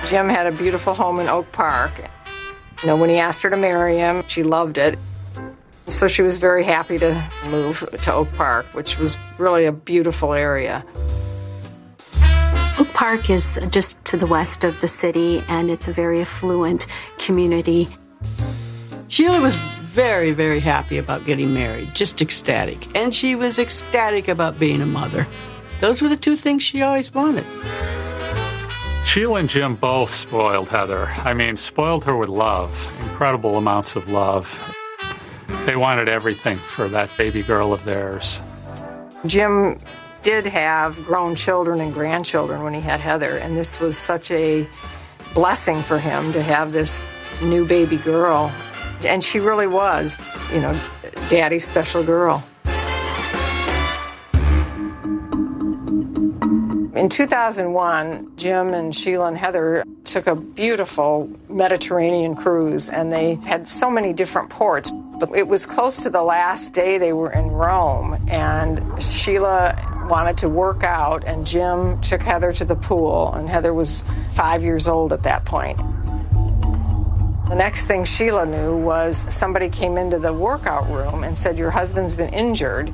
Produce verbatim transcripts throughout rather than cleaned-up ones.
Jim had a beautiful home in Oak Park. You know, when he asked her to marry him, she loved it. So she was very happy to move to Oak Park, which was really a beautiful area. Oak Park is just to the west of the city, and it's a very affluent community. Sheila was very, very happy about getting married, just ecstatic. And she was ecstatic about being a mother. Those were the two things she always wanted. Sheila and Jim both spoiled Heather. I mean, spoiled her with love, incredible amounts of love. They wanted everything for that baby girl of theirs. Jim did have grown children and grandchildren when he had Heather, and this was such a blessing for him to have this new baby girl. And she really was, you know, Daddy's special girl. In two thousand one, Jim and Sheila and Heather took a beautiful Mediterranean cruise, and they had so many different ports. But it was close to the last day they were in Rome, and Sheila wanted to work out, and Jim took Heather to the pool, and Heather was five years old at that point. The next thing Sheila knew was somebody came into the workout room and said, "Your husband's been injured."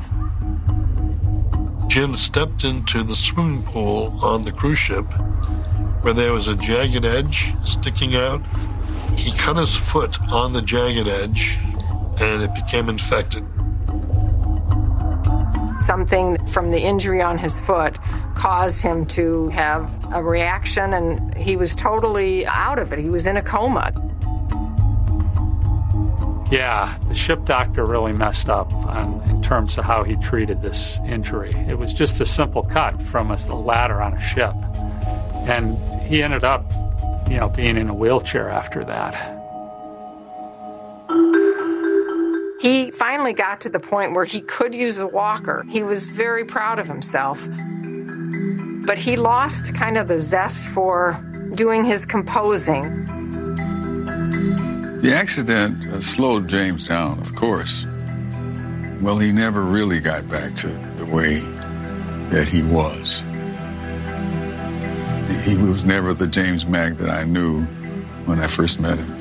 Jim stepped into the swimming pool on the cruise ship where there was a jagged edge sticking out. He cut his foot on the jagged edge, and it became infected. Something from the injury on his foot caused him to have a reaction, and he was totally out of it. He was in a coma. Yeah, the ship doctor really messed up on, in terms of how he treated this injury. It was just a simple cut from a, a ladder on a ship. And he ended up, you know, being in a wheelchair after that. He finally got to the point where he could use a walker. He was very proud of himself. But he lost kind of the zest for doing his composing. The accident uh, slowed James down, of course. Well, he never really got back to the way that he was. He was never the James Mack that I knew when I first met him.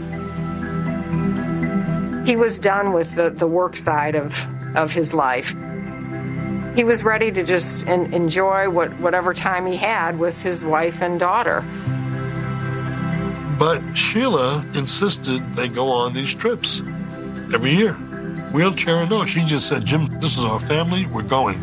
He was done with the, the work side of, of his life. He was ready to just en- enjoy what, whatever time he had with his wife and daughter. But Sheila insisted they go on these trips every year. Wheelchair or no, she just said, "Jim, this is our family, we're going."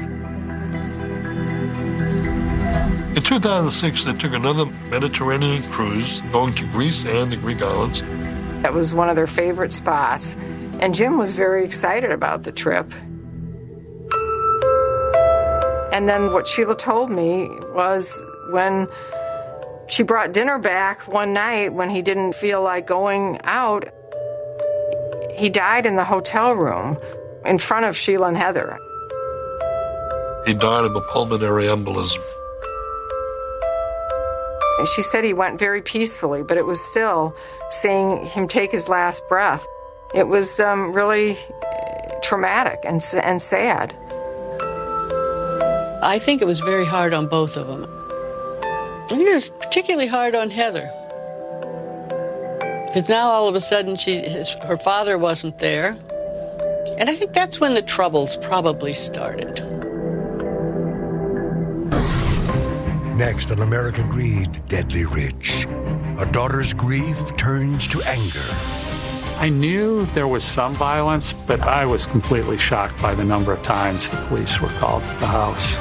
In two thousand six, they took another Mediterranean cruise, going to Greece and the Greek islands. That was one of their favorite spots, and Jim was very excited about the trip. And then what Sheila told me was when she brought dinner back one night when he didn't feel like going out, he died in the hotel room in front of Sheila and Heather. He died of a pulmonary embolism. And she said he went very peacefully, but it was still seeing him take his last breath. It was um, really traumatic and, and sad. I think it was very hard on both of them. I think it was particularly hard on Heather. Because now all of a sudden she, his, her father wasn't there. And I think that's when the troubles probably started. Next on American Greed, Deadly Rich. A daughter's grief turns to anger. I knew there was some violence, but I was completely shocked by the number of times the police were called to the house.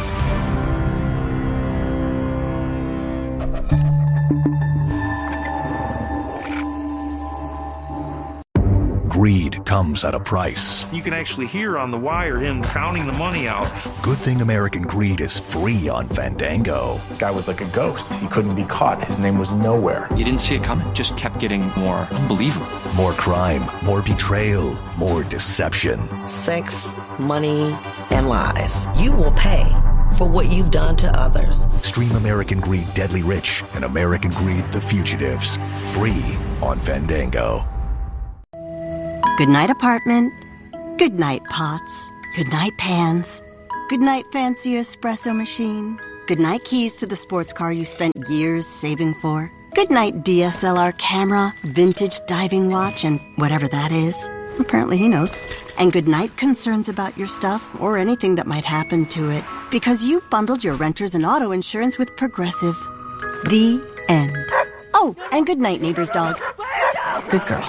Greed comes at a price. You can actually hear on the wire him counting the money out. Good thing American Greed is free on Fandango. This guy was like a ghost. He couldn't be caught. His name was nowhere. You didn't see it coming. Just kept getting more unbelievable. More crime, more betrayal, more deception. Sex, money, and lies. You will pay for what you've done to others. Stream American Greed Deadly Rich and American Greed The Fugitives. Free on Fandango. Good night, apartment. Good night, pots. Good night, pans. Good night, fancy espresso machine. Good night, keys to the sports car you spent years saving for. Goodnight D S L R camera, vintage diving watch, and whatever that is. Apparently he knows. And goodnight concerns about your stuff or anything that might happen to it because you bundled your renters and auto insurance with Progressive. The end. Oh, and goodnight, neighbor's dog. Good girl.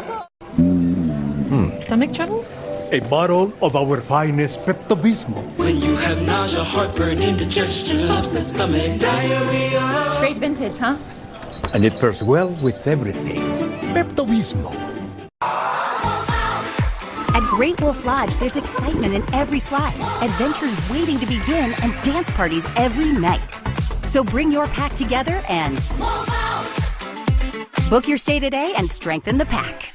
Hmm. Stomach trouble? A bottle of our finest Pepto-Bismol. When you have nausea, heartburn, indigestion, upset stomach, diarrhea. Great vintage, huh? And it pairs well with everything. Pepto-Bismol. At Great Wolf Lodge, there's excitement in every slide, adventures waiting to begin, and dance parties every night. So bring your pack together and book your stay today and strengthen the pack.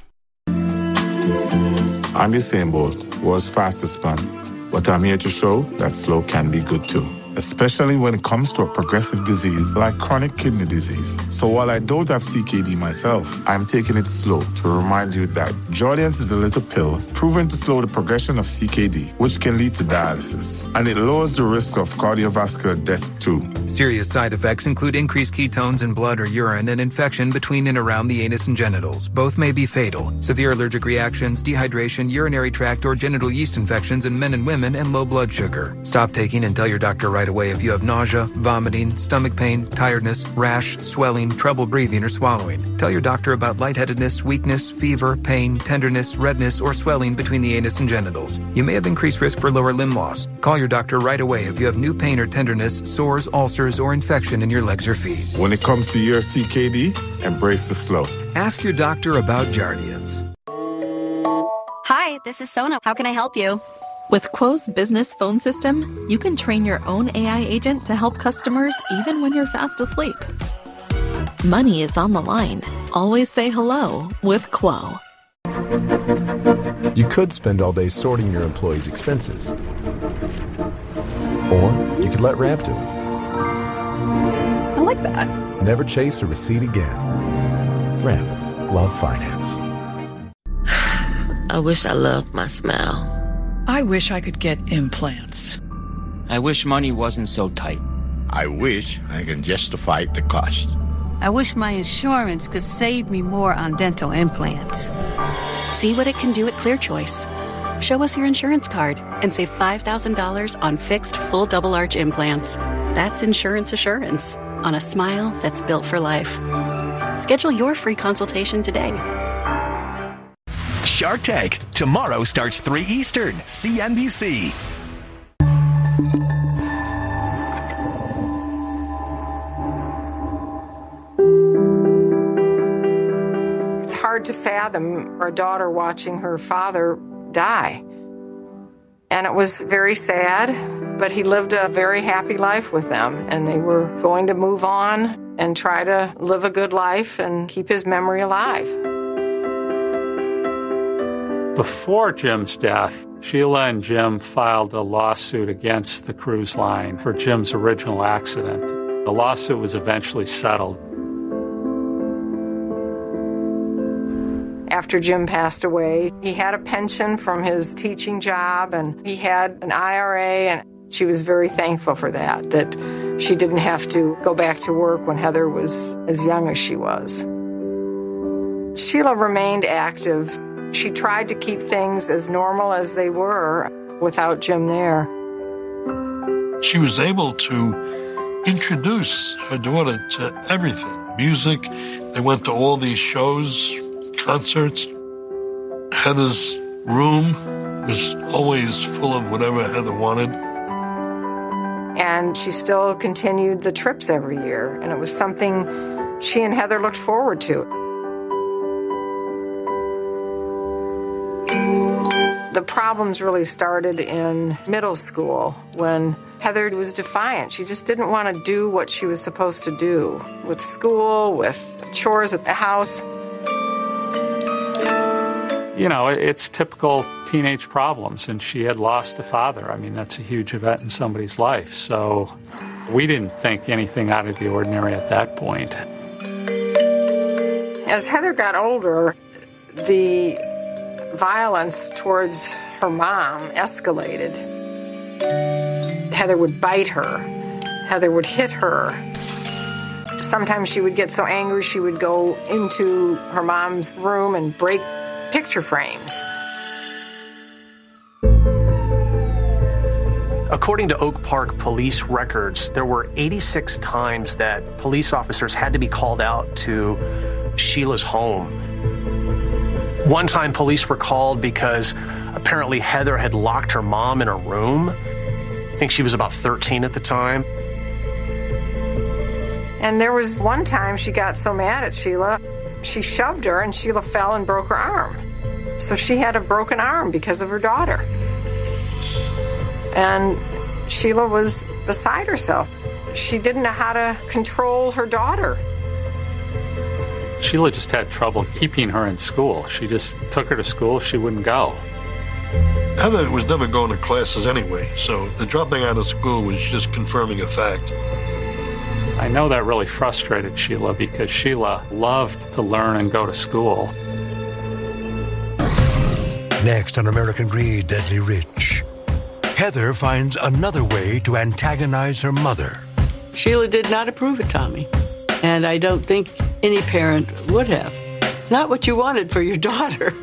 I'm Usain Bolt, world's fastest man, but I'm here to show that slow can be good too, especially when it comes to a progressive disease like chronic kidney disease. So while I don't have C K D myself, I'm taking it slow to remind you that Jardiance is a little pill proven to slow the progression of C K D, which can lead to dialysis, and it lowers the risk of cardiovascular death too. Serious side effects include increased ketones in blood or urine and infection between and around the anus and genitals. Both may be fatal. Severe allergic reactions, dehydration, urinary tract or genital yeast infections in men and women, and low blood sugar. Stop taking and tell your doctor right away if you have nausea, vomiting, stomach pain, tiredness, rash, swelling, trouble breathing or swallowing. Tell your doctor about lightheadedness, weakness, fever, pain, tenderness, redness, or swelling between the anus and genitals. You may have increased risk for lower limb loss. Call your doctor right away if you have new pain or tenderness, sores, ulcers, or infection in your legs or feet. When it comes to your C K D, embrace the slow. Ask your doctor about Jardiance. Hi, this is Sona. How can I help you? With Quo's business phone system, you can train your own A I agent to help customers even when you're fast asleep. Money is on the line. Always say hello with Quo. You could spend all day sorting your employees' expenses. Or you could let Ramp do it. I like that. Never chase a receipt again. Ramp. Love finance. I wish I loved my smile. I wish I could get implants. I wish money wasn't so tight. I wish I can justify the cost. I wish my insurance could save me more on dental implants. See what it can do at ClearChoice. Show us your insurance card and save five thousand dollars on fixed full double arch implants. That's insurance assurance on a smile that's built for life. Schedule your free consultation today. Shark Tank. Tomorrow starts three Eastern. C N B C. It's hard to fathom a daughter watching her father die. And it was very sad, but he lived a very happy life with them, and they were going to move on and try to live a good life and keep his memory alive. Before Jim's death, Sheila and Jim filed a lawsuit against the cruise line for Jim's original accident. The lawsuit was eventually settled. After Jim passed away, he had a pension from his teaching job, and he had an I R A, and she was very thankful for that, that she didn't have to go back to work when Heather was as young as she was. Sheila remained active. She tried to keep things as normal as they were without Jim there. She was able to introduce her daughter to everything. Music, they went to all these shows, concerts. Heather's room was always full of whatever Heather wanted. And she still continued the trips every year, and it was something she and Heather looked forward to. The problems really started in middle school when Heather was defiant. She just didn't want to do what she was supposed to do with school, with chores at the house. You know, it's typical teenage problems, and she had lost a father. I mean, that's a huge event in somebody's life. So we didn't think anything out of the ordinary at that point. As Heather got older, the violence towards her mom escalated. Heather would bite her. Heather would hit her. Sometimes she would get so angry she would go into her mom's room and break picture frames. According to Oak Park police records, there were eighty-six times that police officers had to be called out to Sheila's home. One time police were called because apparently Heather had locked her mom in a room. I think she was about thirteen at the time. And there was one time she got so mad at Sheila, she shoved her and Sheila fell and broke her arm. So she had a broken arm because of her daughter. And Sheila was beside herself. She didn't know how to control her daughter. Sheila just had trouble keeping her in school. She just took her to school, she wouldn't go. Heather was never going to classes anyway, so the dropping out of school was just confirming a fact. I know that really frustrated Sheila because Sheila loved to learn and go to school. Next on American Greed, Deadly Rich, Heather finds another way to antagonize her mother. Sheila did not approve of Tommy, and I don't think any parent would have. It's not what you wanted for your daughter.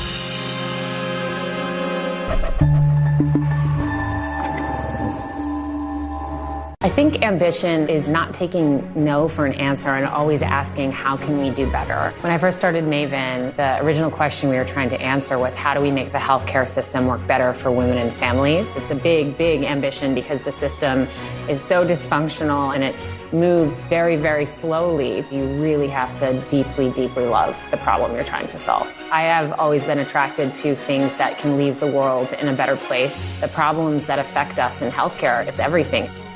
I think ambition is not taking no for an answer and always asking, how can we do better? When I first started Maven, the original question we were trying to answer was, how do we make the healthcare system work better for women and families? It's a big, big ambition because the system is so dysfunctional and it moves very, very slowly. You really have to deeply, deeply love the problem you're trying to solve. I have always been attracted to things that can leave the world in a better place. The problems that affect us in healthcare, it's everything.